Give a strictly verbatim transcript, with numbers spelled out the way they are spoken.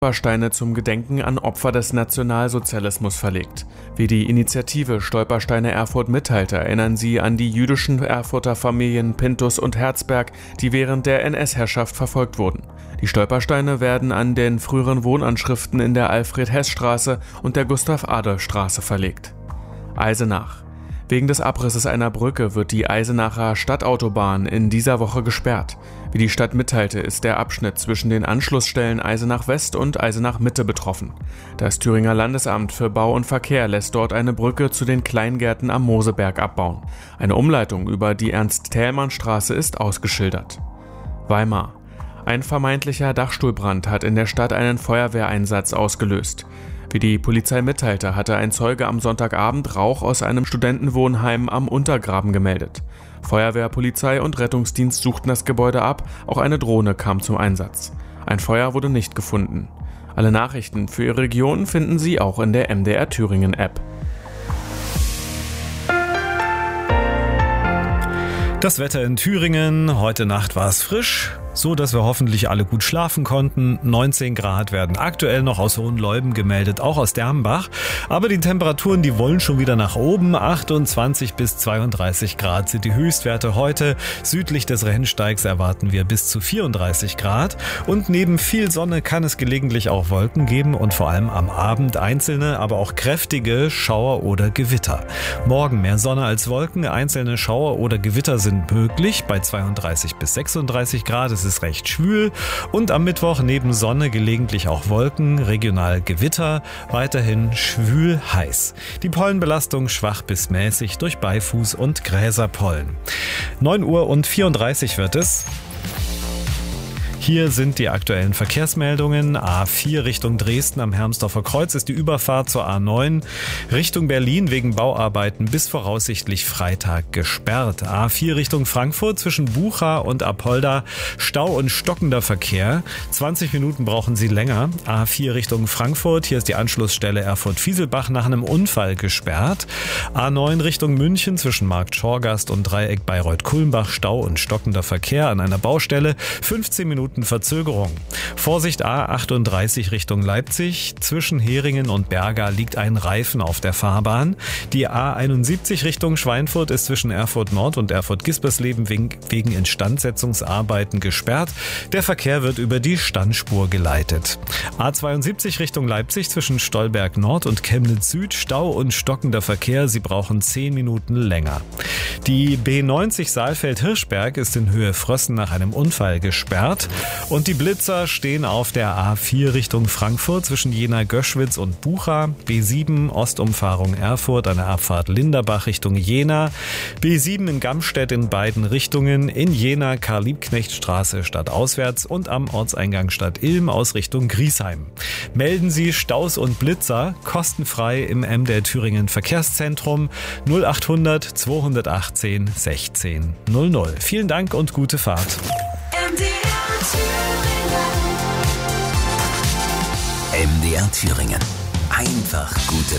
Stolpersteine zum Gedenken an Opfer des Nationalsozialismus verlegt. Wie die Initiative Stolpersteine Erfurt mitteilte, erinnern sie an die jüdischen Erfurter Familien Pinthus und Herzberg, die während der N S-Herrschaft verfolgt wurden. Die Stolpersteine werden an den früheren Wohnanschriften in der Alfred-Hess-Straße und der Gustav-Adolf-Straße verlegt. Eisenach. Wegen des Abrisses einer Brücke wird die Eisenacher Stadtautobahn in dieser Woche gesperrt. Wie die Stadt mitteilte, ist der Abschnitt zwischen den Anschlussstellen Eisenach West und Eisenach Mitte betroffen. Das Thüringer Landesamt für Bau und Verkehr lässt dort eine Brücke zu den Kleingärten am Moseberg abbauen. Eine Umleitung über die Ernst-Thälmann-Straße ist ausgeschildert. Weimar. Ein vermeintlicher Dachstuhlbrand hat in der Stadt einen Feuerwehreinsatz ausgelöst. Wie die Polizei mitteilte, hatte ein Zeuge am Sonntagabend Rauch aus einem Studentenwohnheim am Untergraben gemeldet. Feuerwehr, Polizei und Rettungsdienst suchten das Gebäude ab, auch eine Drohne kam zum Einsatz. Ein Feuer wurde nicht gefunden. Alle Nachrichten für Ihre Region finden Sie auch in der M D R Thüringen App. Das Wetter in Thüringen, heute Nacht war es frisch, so dass wir hoffentlich alle gut schlafen konnten. neunzehn Grad werden aktuell noch aus Hohenleuben gemeldet, auch aus Dermbach. Aber die Temperaturen, die wollen schon wieder nach oben. achtundzwanzig bis zweiunddreißig Grad sind die Höchstwerte heute. Südlich des Rennsteigs erwarten wir bis zu vierunddreißig Grad. Und neben viel Sonne kann es gelegentlich auch Wolken geben und vor allem am Abend einzelne, aber auch kräftige Schauer oder Gewitter. Morgen mehr Sonne als Wolken, einzelne Schauer oder Gewitter sind möglich bei zweiunddreißig bis sechsunddreißig Grad. Es ist recht schwül und am Mittwoch neben Sonne gelegentlich auch Wolken, regional Gewitter, weiterhin schwül heiß. Die Pollenbelastung schwach bis mäßig durch Beifuß und Gräserpollen. neun Uhr und vierunddreißig wird es. Hier sind die aktuellen Verkehrsmeldungen. A vier Richtung Dresden am Hermsdorfer Kreuz ist die Überfahrt zur A neun. Richtung Berlin wegen Bauarbeiten bis voraussichtlich Freitag gesperrt. A vier Richtung Frankfurt zwischen Bucha und Apolda Stau und stockender Verkehr. zwanzig Minuten brauchen Sie länger. A vier Richtung Frankfurt, hier ist die Anschlussstelle Erfurt-Fieselbach nach einem Unfall gesperrt. A neun Richtung München zwischen Markt Schorgast und Dreieck Bayreuth-Kulmbach Stau und stockender Verkehr an einer Baustelle. fünfzehn Minuten Verzögerung. Vorsicht A achtunddreißig Richtung Leipzig. Zwischen Heringen und Berga liegt ein Reifen auf der Fahrbahn. Die A einundsiebzig Richtung Schweinfurt ist zwischen Erfurt Nord und Erfurt Gispersleben wegen Instandsetzungsarbeiten gesperrt. Der Verkehr wird über die Standspur geleitet. A zweiundsiebzig Richtung Leipzig zwischen Stolberg Nord und Chemnitz Süd. Stau und stockender Verkehr. Sie brauchen zehn Minuten länger. Die B neunzig Saalfeld-Hirschberg ist in Höhe Frössen nach einem Unfall gesperrt. Und die Blitzer stehen auf der A vier Richtung Frankfurt zwischen Jena-Göschwitz und Bucha, B sieben Ostumfahrung Erfurt an der Abfahrt Linderbach Richtung Jena, B sieben in Gamstedt in beiden Richtungen, in Jena Karl-Liebknecht-Straße stadtauswärts und am Ortseingang Stadt Ilm aus Richtung Griesheim. Melden Sie Staus und Blitzer kostenfrei im M D R Thüringen Verkehrszentrum null achthundert zweihundertachtzehn sechzehn null null. Vielen Dank und gute Fahrt. M D R Thüringen. Einfach gute